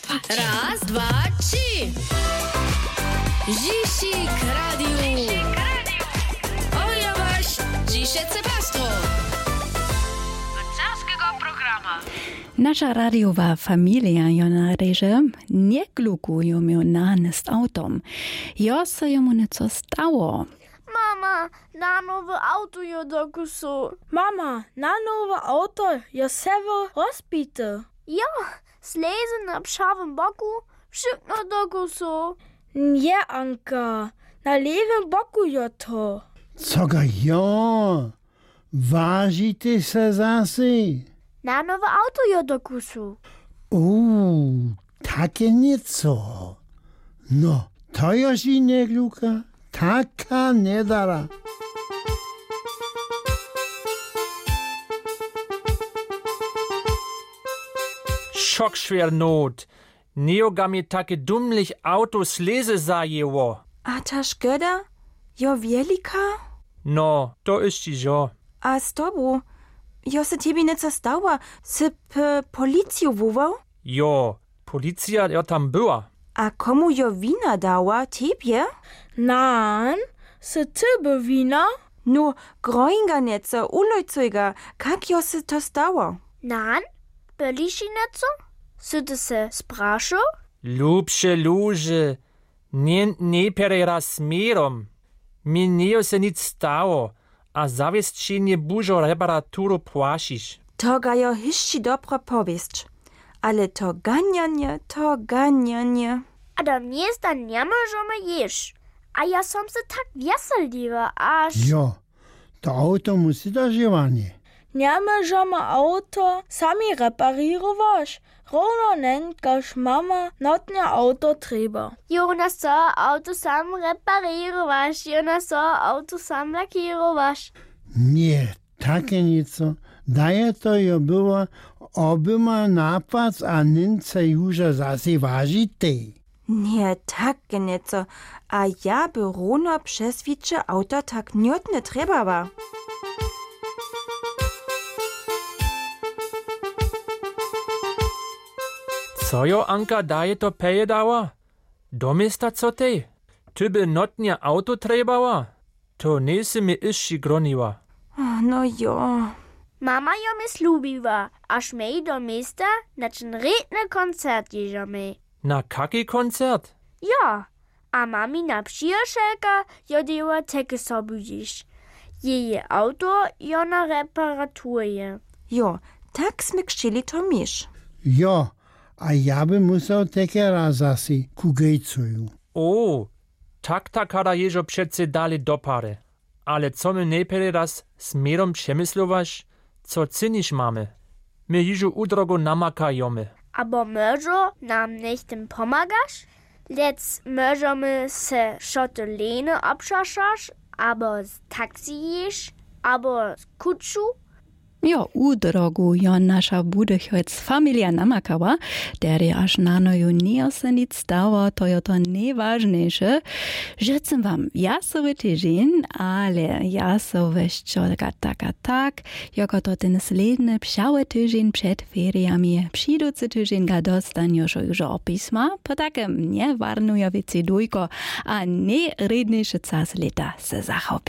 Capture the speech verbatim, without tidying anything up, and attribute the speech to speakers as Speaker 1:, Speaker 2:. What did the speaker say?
Speaker 1: Raz, dwa, trzy. Zisik Radio. Oja wasz, dzisie cepastro.
Speaker 2: Carskiego programa.
Speaker 3: Nasza radiowa familia jona reže nie glukuju miu nanes autom. Jo se jemu nieco stało.
Speaker 4: Mama, na nowe auto jo dokusu.
Speaker 5: Mama, na nowe auto jo sevo rozbite.
Speaker 4: Ja, sleze na pszawym boku, wszystko dokusu.
Speaker 5: Nie, Anka, na lewym boku jo to.
Speaker 6: Coga jo, ważycie se zase.
Speaker 4: Na nowe auto jo dokusu.
Speaker 6: Uuu, takie nieco. No, to już i nie gluka. Taka nie dara.
Speaker 7: Schockschwer Not. Neoga mi takie dummlich Autos lese zajeło.
Speaker 8: A ta szkoda? Jo wielika?
Speaker 7: No, to ist die jo.
Speaker 8: A z tobą? Jo se tobie nieco stała? Se p policju wołał?
Speaker 7: Jo, Policja ja tam była.
Speaker 8: A komu jo wina dała? Tebie?
Speaker 5: Nein, se tyby wina?
Speaker 8: No, grojinga nieco, ulojcujga. Kak jo se to stało?
Speaker 4: Nan, byliście nieco? Syty se spraszo?
Speaker 7: Lubsze luże. Nie, nie perera smerom. Mi nie se nic stało. A zawiest nie bużo reparaturu płasisz.
Speaker 8: To ga jo hiszci dobro powiesć. Ale to ganianie, to ganianie.
Speaker 4: A do miasta nie możemy jeść. A ja som se tak weseliła, aż...
Speaker 6: Jo, to auto musi dożywanie.
Speaker 5: Nie możemy auto sami reparirować. Rovno nenkaš mama notne auto treba.
Speaker 4: Jonas so auto sam reparirowaš, Jonas so auto sam lakirowaš.
Speaker 6: Nie, takie nieco. Daje to jo było obyma napad, a nince już zase ważyte.
Speaker 8: Nie, tak nieco. A ja by runo przeswicze auto tak niotne trebała.
Speaker 7: Co jo Anka daje to peje dała? Do miasta co tej? Ty by notnie auto trebała? To nie si mi iši groniła.
Speaker 8: No jo.
Speaker 4: Mama jo mi slubiła, aż my do miasta na ten redny koncert jeżemy.
Speaker 7: Na kaki koncert?
Speaker 4: Ja, a mami na przyjacielka jodeła teke sobu jeść. Jeje auto jo na reparatuje.
Speaker 8: Jo, tak sme chcieli to misz.
Speaker 6: Jo, a ja by musel takie raz zase ku gejcuju.
Speaker 7: O, tak tak hada jeżo przece dali do pary. Ale co my najpierw raz smerom przemyslowasz, co cynisz mamy? My jeżo udrogo namakajemy.
Speaker 4: Aber może nam nicht tym pomagasz? Let's możemy se szotolene abschaszasz, albo z taksi jesz, albo z kutszu.
Speaker 3: Jo, u drogu jo nasza budychojc familia namakała, der aż na noju nie se nic stało, to jo to najważniejsze. Życzę wam jasowy tydzień, ale jasowy szczolka taka tak, jako to ten sledny psiały tydzień przed feriami, przyjducy tydzień ga dostaniesz już opisma, po takim nie warnujowicy dujko, a najredniejszy czas leta se zachopi.